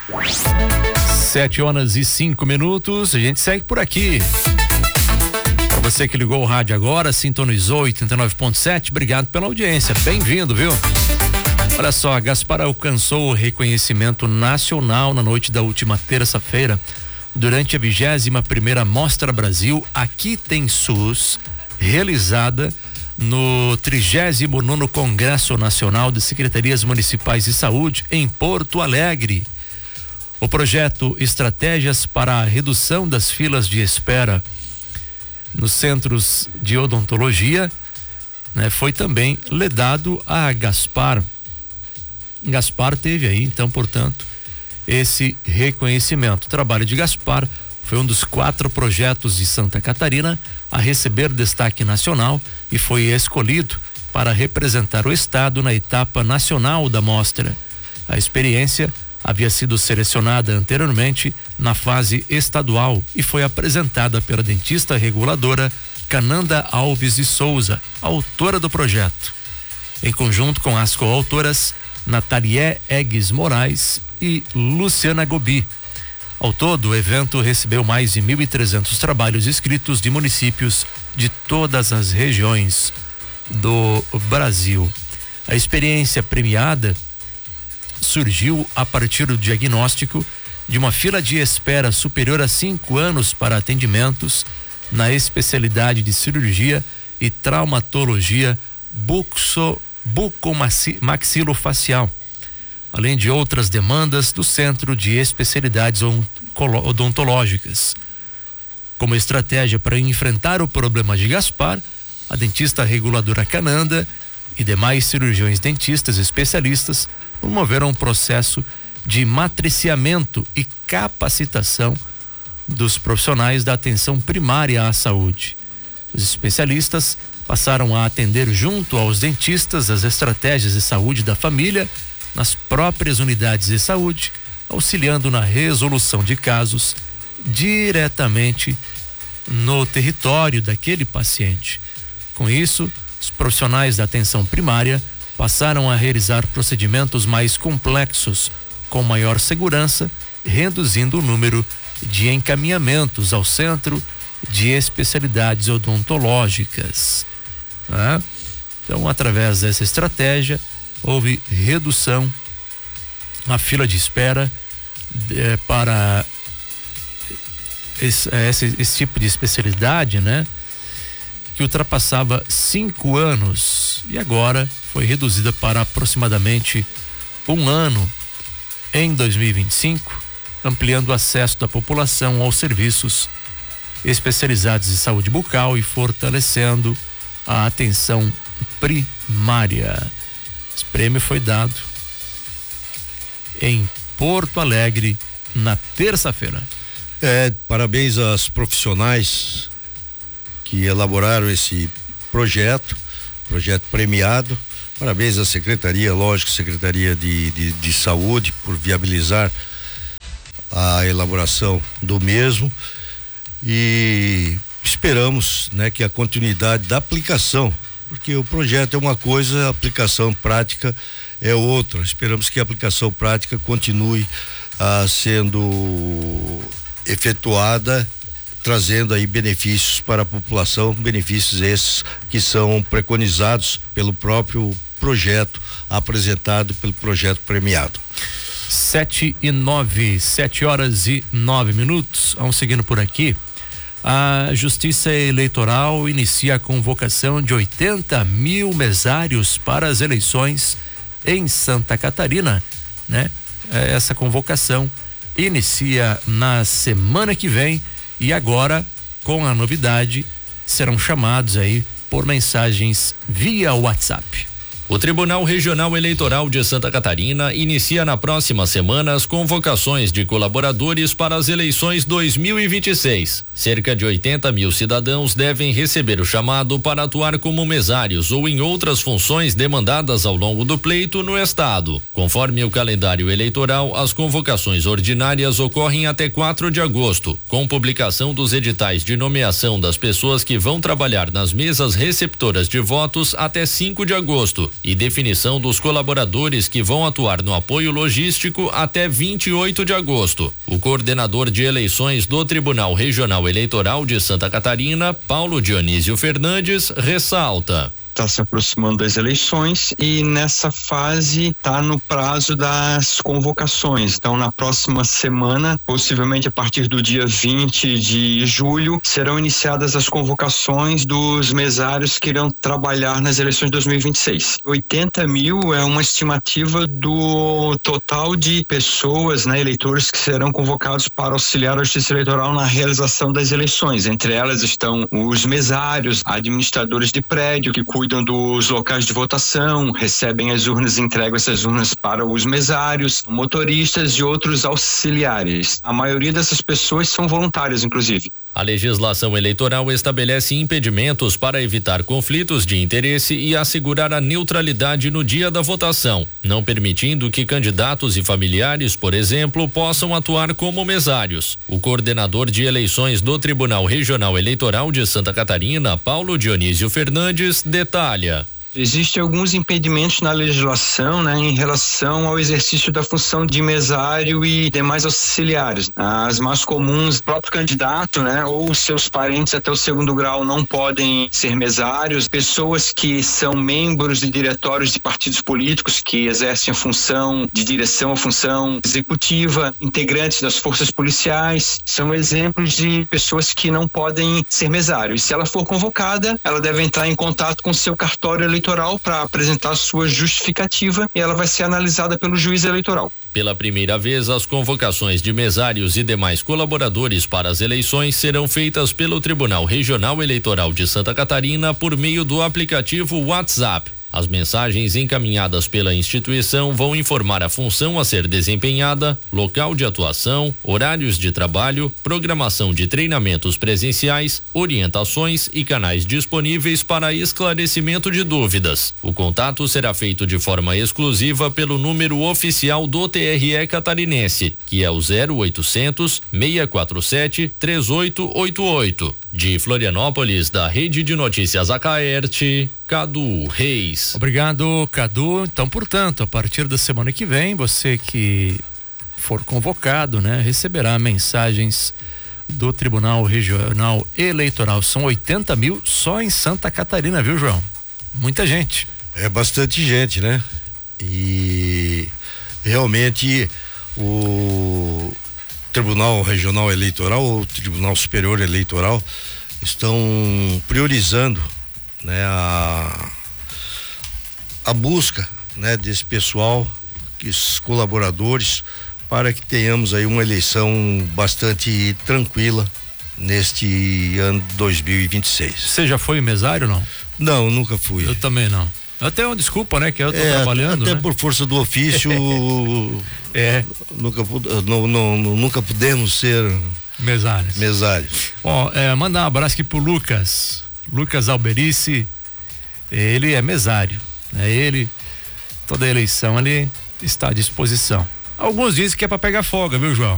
7h05. A gente segue por aqui. Para você que ligou o rádio agora, sintonizou 89.7, obrigado pela audiência. Bem-vindo, viu? Olha só, Gaspar alcançou o reconhecimento nacional na noite da última terça-feira, durante a 21ª Mostra Brasil Aqui Tem SUS, realizada no 39º Congresso Nacional de Secretarias Municipais de Saúde em Porto Alegre. O projeto Estratégias para a Redução das Filas de Espera nos Centros de Odontologia, né, foi também ledado a Gaspar. Gaspar teve aí, então, portanto, esse reconhecimento. O trabalho de Gaspar foi um dos 4 projetos de Santa Catarina a receber destaque nacional e foi escolhido para representar o estado na etapa nacional da mostra. A experiência havia sido selecionada anteriormente na fase estadual e foi apresentada pela dentista reguladora Cananda Alves de Souza, autora do projeto, em conjunto com as coautoras Nathalie Eggs Moraes e Luciana Gobi. Ao todo, o evento recebeu mais de 1.300 trabalhos escritos de municípios de todas as regiões do Brasil. A experiência premiada surgiu a partir do diagnóstico de uma fila de espera superior a 5 anos para atendimentos na especialidade de cirurgia e traumatologia bucomaxilofacial, além de outras demandas do Centro de Especialidades Odontológicas. Como estratégia para enfrentar o problema de Gaspar, a dentista reguladora Cananda e demais cirurgiões dentistas especialistas promoveram um processo de matriciamento e capacitação dos profissionais da atenção primária à saúde. Os especialistas passaram a atender junto aos dentistas as estratégias de saúde da família nas próprias unidades de saúde, auxiliando na resolução de casos diretamente no território daquele paciente. Com isso, os profissionais da atenção primária passaram a realizar procedimentos mais complexos, com maior segurança, reduzindo o número de encaminhamentos ao Centro de Especialidades Odontológicas. Então, através dessa estratégia, houve redução na fila de espera para esse tipo de especialidade, né? Que ultrapassava 5 anos e agora foi reduzida para aproximadamente 1 ano em 2025, ampliando o acesso da população aos serviços especializados de saúde bucal e fortalecendo a atenção primária. Esse prêmio foi dado em Porto Alegre na terça-feira. Parabéns aos profissionais que elaboraram esse projeto premiado. Parabéns à Secretaria de Saúde por viabilizar a elaboração do mesmo e esperamos, né, que a continuidade da aplicação, porque o projeto é uma coisa, a aplicação prática é outra. Esperamos que a aplicação prática continue sendo efetuada, trazendo aí benefícios para a população, benefícios esses que são preconizados pelo próprio projeto apresentado pelo projeto premiado. 7h09. Vamos seguindo por aqui. A Justiça Eleitoral inicia a convocação de 80 mil mesários para as eleições em Santa Catarina, né? Essa convocação inicia na semana que vem e agora, com a novidade, serão chamados aí por mensagens via WhatsApp. O Tribunal Regional Eleitoral de Santa Catarina inicia na próxima semana as convocações de colaboradores para as eleições 2026. Cerca de 80 mil cidadãos devem receber o chamado para atuar como mesários ou em outras funções demandadas ao longo do pleito no estado. Conforme o calendário eleitoral, as convocações ordinárias ocorrem até 4 de agosto, com publicação dos editais de nomeação das pessoas que vão trabalhar nas mesas receptoras de votos até 5 de agosto. e definição dos colaboradores que vão atuar no apoio logístico até 28 de agosto. O coordenador de eleições do Tribunal Regional Eleitoral de Santa Catarina, Paulo Dionísio Fernandes, ressalta: está se aproximando das eleições e nessa fase está no prazo das convocações. Então, na próxima semana, possivelmente a partir do dia 20 de julho, serão iniciadas as convocações dos mesários que irão trabalhar nas eleições de 2026. 80 mil é uma estimativa do total de pessoas, eleitores que serão convocados para auxiliar a Justiça Eleitoral na realização das eleições. Entre elas estão os mesários, administradores de prédio que cuidam dos locais de votação, recebem as urnas e entregam essas urnas para os mesários, motoristas e outros auxiliares. A maioria dessas pessoas são voluntárias, inclusive. A legislação eleitoral estabelece impedimentos para evitar conflitos de interesse e assegurar a neutralidade no dia da votação, não permitindo que candidatos e familiares, por exemplo, possam atuar como mesários. O coordenador de eleições do Tribunal Regional Eleitoral de Santa Catarina, Paulo Dionísio Fernandes, detalha: existem alguns impedimentos na legislação, em relação ao exercício da função de mesário e demais auxiliares. As mais comuns, o próprio candidato, ou seus parentes até o segundo grau não podem ser mesários. Pessoas que são membros de diretórios de partidos políticos que exercem a função de direção, a função executiva, integrantes das forças policiais, são exemplos de pessoas que não podem ser mesários. Se ela for convocada, ela deve entrar em contato com seu cartório eleitoral para apresentar sua justificativa e ela vai ser analisada pelo juiz eleitoral. Pela primeira vez, as convocações de mesários e demais colaboradores para as eleições serão feitas pelo Tribunal Regional Eleitoral de Santa Catarina por meio do aplicativo WhatsApp. As mensagens encaminhadas pela instituição vão informar a função a ser desempenhada, local de atuação, horários de trabalho, programação de treinamentos presenciais, orientações e canais disponíveis para esclarecimento de dúvidas. O contato será feito de forma exclusiva pelo número oficial do TRE catarinense, que é o 0800 647 3888. De Florianópolis, da Rede de Notícias Acaerte, Cadu Reis. Obrigado, Cadu. Então, portanto, a partir da semana que vem, você que for convocado, receberá mensagens do Tribunal Regional Eleitoral. São 80 mil só em Santa Catarina, viu, João? Muita gente. É bastante gente, E realmente o Tribunal Regional Eleitoral, o Tribunal Superior Eleitoral estão priorizando, a busca, desse pessoal, esses colaboradores, para que tenhamos aí uma eleição bastante tranquila neste ano 2026. Você já foi mesário, não? Não, nunca fui. Eu também não. Até uma desculpa, que eu tô trabalhando. Até por força do ofício. Nunca pudemos ser mesários. Mandar um abraço aqui pro Lucas Alberici. Ele é mesário, ele, toda eleição ele está à disposição. Alguns dizem que é para pegar folga, viu, João?